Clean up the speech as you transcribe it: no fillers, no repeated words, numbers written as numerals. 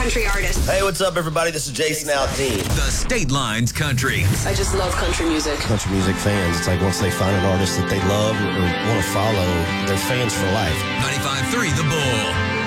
country artists. Hey, what's up, everybody? This is Jason Aldean. The State Lines Country. I just love country music. Country music fans, it's like once they find an artist that they love or want to follow, they're fans for life. 95.3 The Bull.